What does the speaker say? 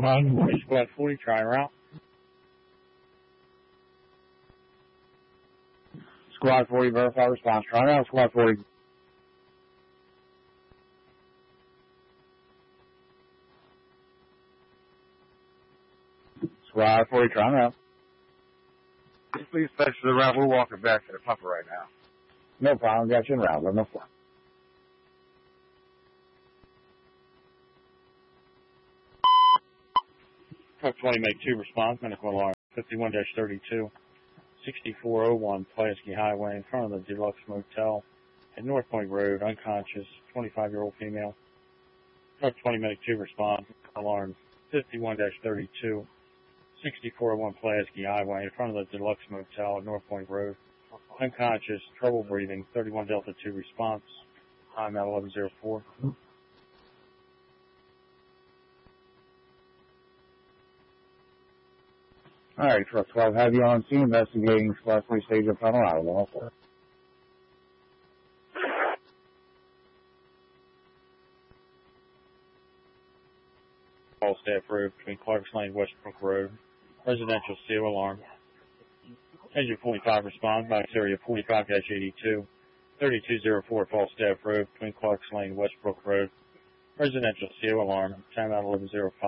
Squad 40, try route. Squad 40, verify response. Try route, Squad 40. Squad 40, try route. Please fetch the route. We're walking back to the pumper right now. No problem. Got you in route. Level 4. Truck 20, make 2 response. Medical alarm 51-32. 6401 Pulaski Highway in front of the Deluxe Motel at North Point Road, unconscious, 25-year-old female. Truck 20, make 2 response. Alarm 51-32. 6401 Pulaski Highway in front of the Deluxe Motel at North Point Road, unconscious, trouble breathing, 31 Delta 2 response. Time at 11:04. Alright, Truck 12, have you on scene investigating Squad 3 stage of Colorado. Level 4. Falstaff Road between Clarks Lane, Westbrook Road, residential seal alarm. Engine 45 response, box area 45-82. 3204 Falstaff Road between Clarks Lane, Westbrook Road, residential seal alarm. Time out 11:05.